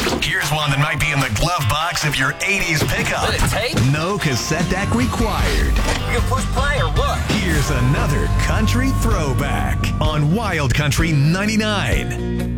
Here's one that might be in the glove box of your 80s pickup. Is it tape? No cassette deck required. You can push play or what? Here's another country throwback on Wild Country 99.